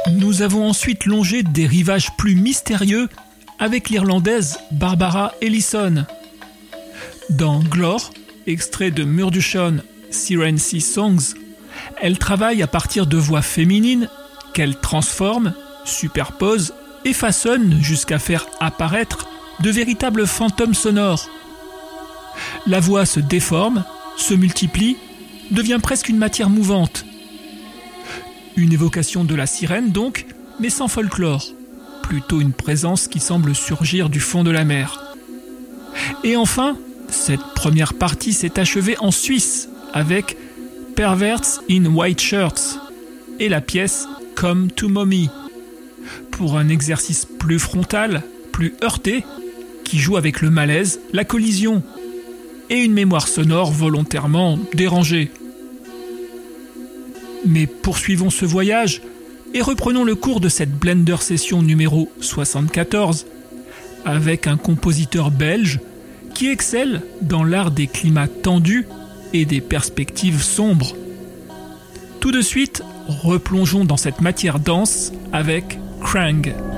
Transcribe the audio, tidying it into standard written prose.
Nous avons ensuite longé des rivages plus mystérieux avec l'Irlandaise Barbara Ellison. Dans Glore, extrait de Murdushon, Siren Sea Songs, elle travaille à partir de voix féminines qu'elle transforme, superpose et façonne jusqu'à faire apparaître de véritables fantômes sonores. La voix se déforme, se multiplie, devient presque une matière mouvante. Une évocation de la sirène donc, mais sans folklore. Plutôt une présence qui semble surgir du fond de la mer. Et enfin, cette première partie s'est achevée en Suisse avec Perverts in White Shirts et la pièce Come to Mommy, pour un exercice plus frontal, plus heurté, qui joue avec le malaise, la collision et une mémoire sonore volontairement dérangée. Mais poursuivons ce voyage et reprenons le cours de cette Blender Session numéro 74 avec un compositeur belge qui excelle dans l'art des climats tendus et des perspectives sombres. Tout de suite, replongeons dans cette matière dense avec Krang.